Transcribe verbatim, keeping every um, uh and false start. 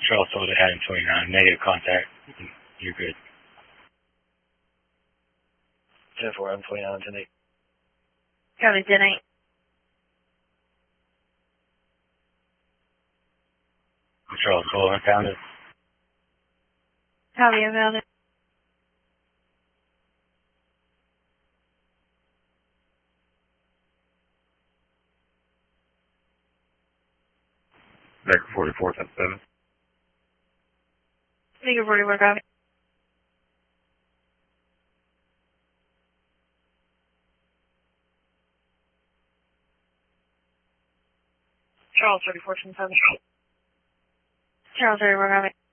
Charles told Adam twenty-nine, negative contact. You're good. ten four, Adam twenty-nine, ten eight. Copy, ten eight. Charles Cole, I found it. Copy, I found it. Baker forty-four, ten seven. Baker forty-four, copy. Charles thirty-four, ten seven. Charles thirty-four, copy.